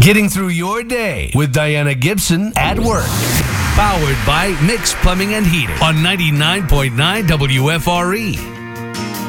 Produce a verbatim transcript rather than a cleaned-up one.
Getting through your day with Diana Gibson at work. Powered by Mix Plumbing and Heating on ninety-nine point nine W F R E.